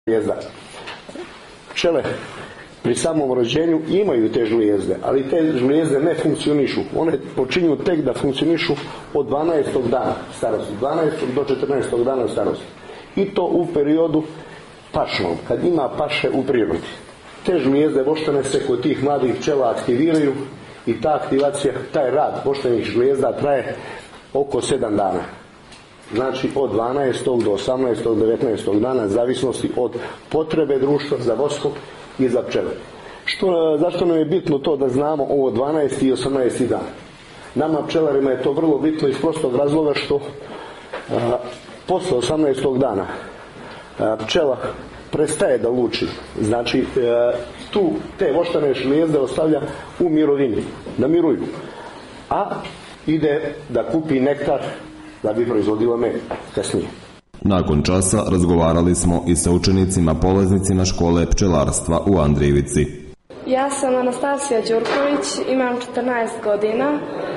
žlijezda. Pčele pri samom rođenju imaju te žlijezde, ali te žlijezde ne funkcionišu. One počinju tek da funkcionišu od 12. dana starosti, 12. do 14. dana starosti. I to u periodu pašnom, kad ima paše u prirodi. Te žlijezde voštane se kod tih mladih pčela aktiviraju i ta aktivacija, taj rad voštanih žlijezda traje oko 7 dana. Znači od 12. do 18. do 19. dana, zavisnosti od potrebe društva za voskom i za pčele. Zašto nam je bitno to da znamo ovo 12. i 18. dan? Nama pčelarima je to vrlo bitno iz prostog razloga što posle 18. dana pčela prestaje da luči. Znači tu te voštane žlijezde ostavlja u mirovini, da miruju. A ide da kupi nektar da bi proizvodila med kasnije. Nakon časa razgovarali smo i sa učenicima polaznicima škole pčelarstva u Andrijevici. Ja sam Anastasija Đurković, imam 14 godina,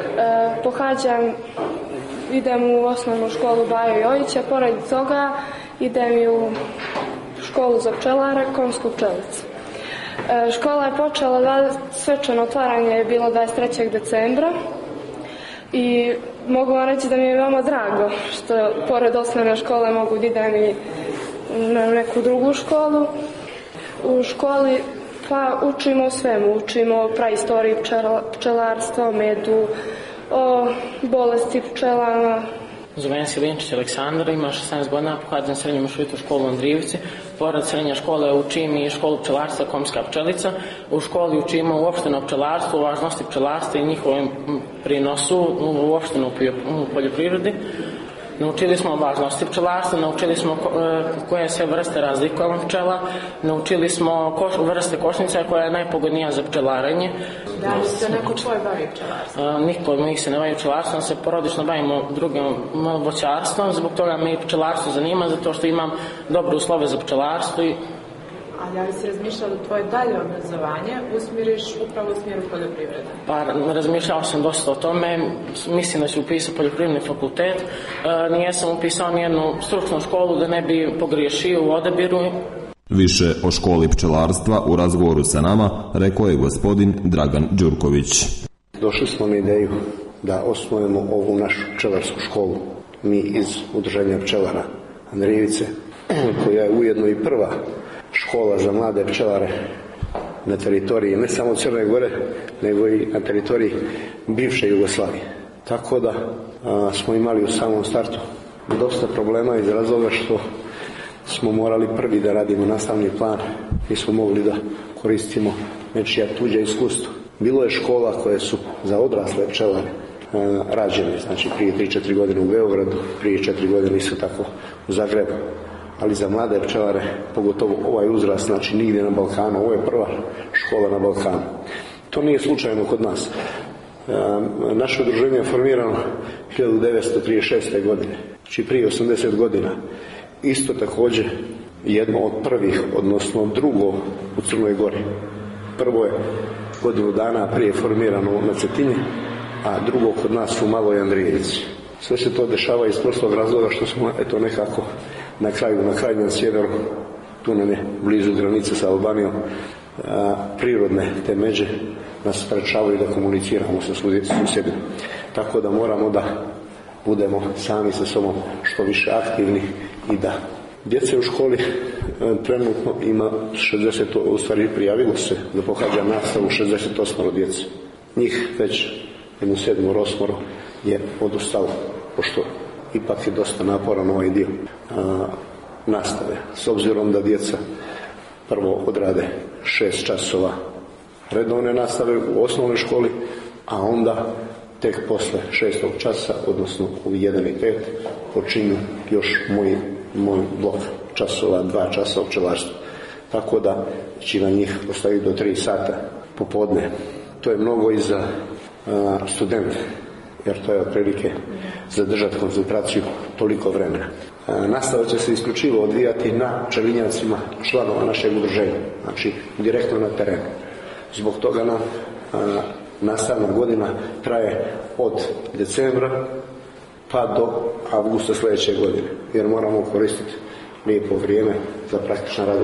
idem u osnovnu školu Bajo Jojića, pored toga idem i u školu za pčelare, Komsku pčelicu. Škola je počela, svečano otvaranje je bilo 23. decembra i mogu vam reći da mi je veoma drago što pored osnovne škole mogu da idem i na neku drugu školu. U školi pa učimo o svemu, učimo o praistoriji pčelarstva, o medu, o bolesti pčelama. Zovem se Linčić Aleksandar, ima 16 godina, pohađam srednju mešovitu školu u Andrijevici. Pored srednje škole učim i školu pčelarstva Komska pčelica. U školi učimo uopšteno pčelarstvo, važnosti pčelarstva i njihovom prinosu uopšteno u poljoprivredi. Naučili smo važnosti pčelarstva, naučili smo koje sve vrste razlikuju pčela, naučili smo vrste košnica koja je najpogodnija za pčelarenje. Da li se neko tvoj bavi pčelarstvom? Niko od njih se ne bavi pčelarstvom, se porodično bavimo drugim voćarstvom, zbog toga me i pčelarstvo zanima, zato što imam dobre uslove za pčelarstvo. Ali ja bi si razmišljala da tvoje dalje obrazovanje usmjeriš upravo u smjeru poljoprivrede? Pa razmišljao sam dosta o tome, mislim da ću upisati poljoprivredni fakultet, nijesam upisao nijednu stručnu školu da ne bi pogriješio u odabiru. Više o školi pčelarstva u razgovoru sa nama rekao je gospodin Dragan Đurković. Došli smo na ideju da osnujemo ovu našu pčelarsku školu, mi iz Udruženja pčelara Andrijevice, koja je ujedno i prva škola za mlade pčelare na teritoriji ne samo Crne Gore, nego i na teritoriji bivše Jugoslavije. Tako da smo imali u samom startu dosta problema iz razloga što smo morali prvi da radimo nastavni plan, nismo mogli da koristimo nečija tuđa iskustva. Bilo je škola koje su za odrasle pčelare rađene, znači prije 3-4 godine u Beogradu, prije 4 godine isto tako u Zagrebu. Ali za mlade pčelare, pogotovo ovaj uzrast, znači nigdje na Balkanu, ovo je prva škola na Balkanu. To nije slučajno kod nas. Naše udruženje je formirano 1936. godine, znači prije 80 godina. Isto također jedno od prvih, odnosno drugo u Crnoj Gori. Prvo je godinu dana prije formirano na Cetinje, a drugo kod nas u Maloj Andrijevici. Sve se to dešava iz prostog razloga što smo nekako na krajnjem sjeveru, tu nam je blizu granice sa Albanijom, prirodne te međe nas sprečavaju da komuniciramo sa susjedima. Tako da moramo da budemo sami sa sobom što više aktivni i da djece u školi trenutno ima 60, u stvari prijavilo se da pohađa nastavu 68 djece. Njih već jedno 7-8 je odustalo, pošto ipak je dosta naporan ovaj dio nastave. S obzirom da djeca prvo odrade 6 časova redovne nastave u osnovnoj školi, a onda tek posle 6. časa, odnosno u 1:05 počinju još moj blok časova, 2 časa o pčelarstvu. Tako da će na njih ostaviti do 3 sata popodne. To je mnogo i za studente, jer to je otprilike zadržati koncentraciju toliko vremena. Nastava će se isključivo odvijati na pčelinjacima članova našeg udruženja, znači direktno na terenu. Zbog toga nam nastavna godina traje od decembra pa do avgusta sljedeće godine, jer moramo koristiti lijepo vrijeme za praktičan rad